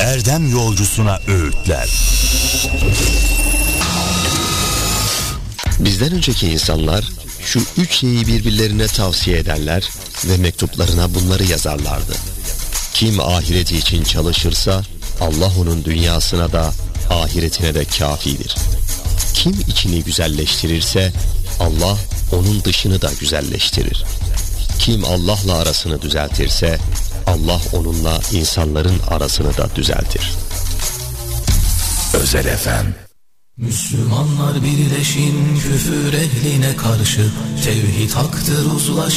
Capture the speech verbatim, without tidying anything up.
erdem yolcusuna öğütler. Bizden önceki insanlar şu üç şeyi birbirlerine tavsiye ederler ve mektuplarına bunları yazarlardı. Kim ahireti için çalışırsa Allah onun dünyasına da ahiretine de kafidir. Kim içini güzelleştirirse Allah onun dışını da güzelleştirir. Kim Allah'la arasını düzeltirse Allah onunla insanların arasını da düzeltir. Özel Efem. Müslümanlar birleşin küfür ehline karşı, tevhid haktır uzlaş